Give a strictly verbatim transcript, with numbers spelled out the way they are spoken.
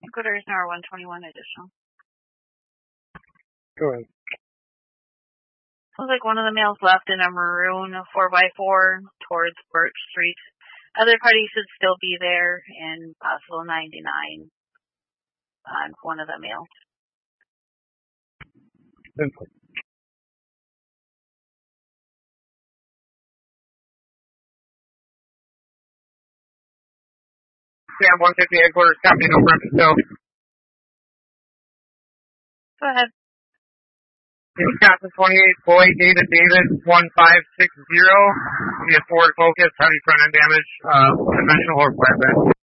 Ecuador's N R one twenty-one additional. Go ahead. Looks like one of the males left in a maroon four by four towards Birch Street. Other parties should still be there in possible ninety-nine on one of the males. Simple. Yeah, one fifty headquarters, copy, no purpose, no. Go ahead. Wisconsin twenty-eight, Boyd, David, David, one five six zero. We have forward focus, heavy front end damage, uh, conventional or flatbed.